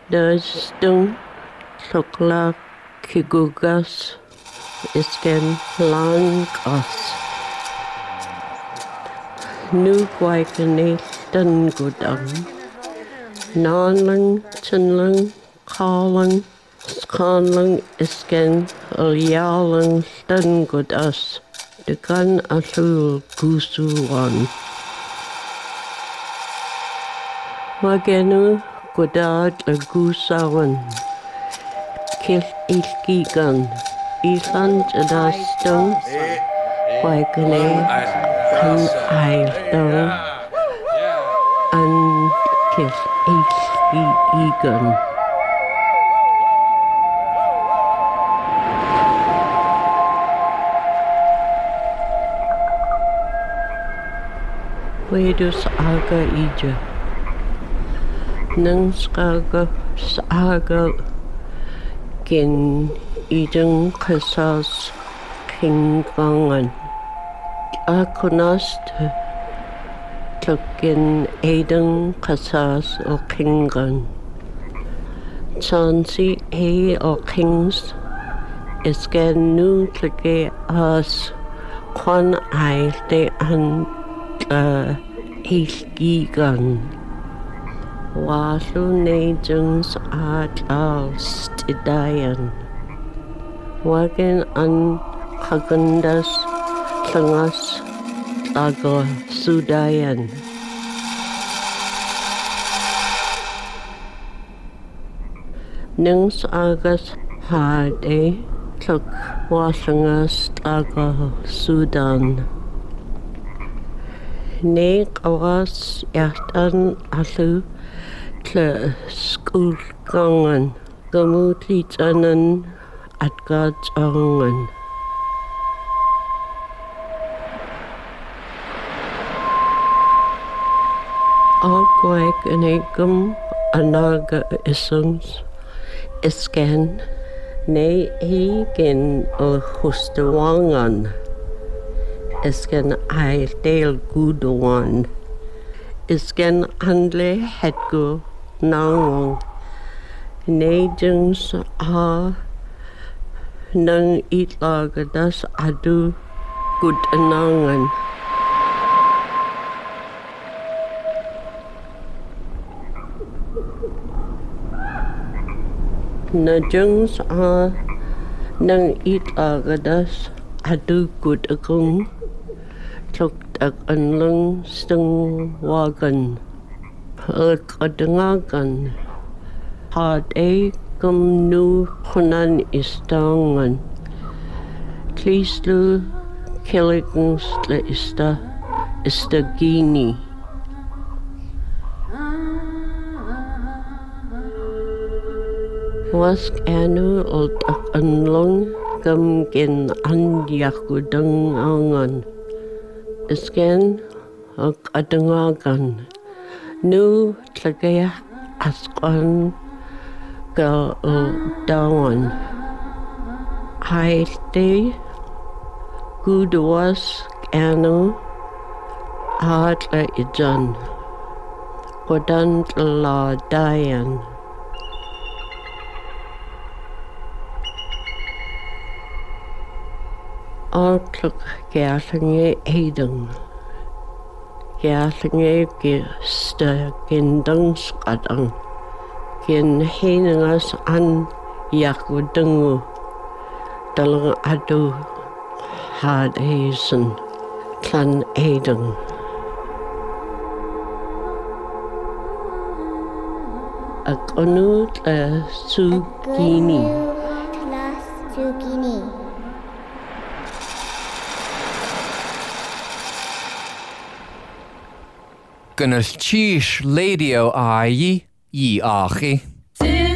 Dustung Tukla Kigugas Isken Langas Nu Guaikane Dungudang Nanlang Chinlang Kallang Skanlang Isken Ulyalang Dungudas Dekan Asul Gusuwan Wagenu Gudad Gusawan Kil Ilkigan Island Adastung Waikane Kan Aildung and Kil Ilkigan Wedus Aga Ija Nang Skaga Saga Gin Ijang Kasas Kingangan Akunast Tukin Aiden Kasas o Kingan Chansi A o Kings Isken Nu Tlike As Kwan Ail De An Ilgigan Walu Najans Al Stidayan Wagen An Kagundas Tlangas Ago Sudayan Nings Agas Hade Tluk Wasangas Ago Sudan Ne Kawas Yatan Alu Tle Skulgangan Gamutitanan Adgadsangan Agwag Anagum Anaga Isums Isken Ne Egin O Hustawangan Isken Aildale Gudawan Isken Andle Hedgo Nawang Najans A Nang Itlagadas Adu Gudanangan Najans A Nang Itlagadas Adu Gudagung Tuk Dak Anlang Stung Wagan Kadangagan Had A Gum Nu Hunan Istangan Tlislu Killigans Le Istagini Wask Anu Old Dak Anlang Gum Gin Anyakudang Angan Isken Kadangagan Nu Tlagaya Askan Ga Dawan Haide Gudawas Anu Adla Ijan Kodan La Dayan Altluk Gerlinge Aiden Gerlinge Gista Gindangsqadang Gin Henangas An Yakudungu Dalang Adu Had Hazen Clan Aiden Akonu La Sugini Gynnal tíis lédio áí í áchi.